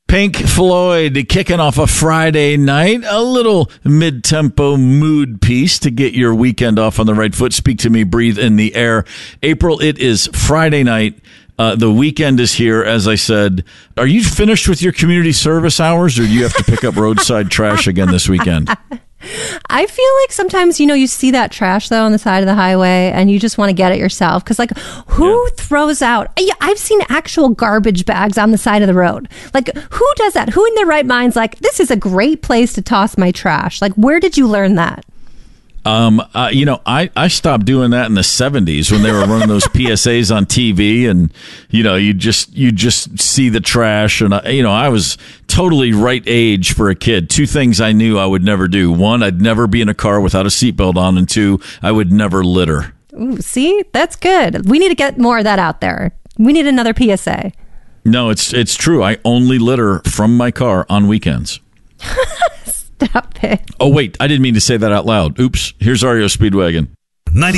Pink Floyd kicking off a Friday night, a little mid-tempo mood piece to get your weekend off on the right foot. Speak to me, breathe in the air. April, it is Friday night. The weekend is here, as I said. Are you finished with your community service hours, or do you have to pick up roadside trash again this weekend? I feel like sometimes, you see that trash, though, on the side of the highway, and you just want to get it yourself. Because, who throws out... I've seen actual garbage bags on the side of the road. Who does that? Who in their right mind's this is a great place to toss my trash? Where did you learn that? I stopped doing that in the 70s when they were running those PSAs on TV, and you just see the trash, and I was totally right age for a kid. Two things I knew I would never do: one, I'd never be in a car without a seatbelt on, and two, I would never litter. Ooh, see, that's good. We need to get more of that out there. We need another PSA. No, it's true. I only litter from my car on weekends. Stop it. Oh, wait, I didn't mean to say that out loud. Oops. Here's REO Speedwagon.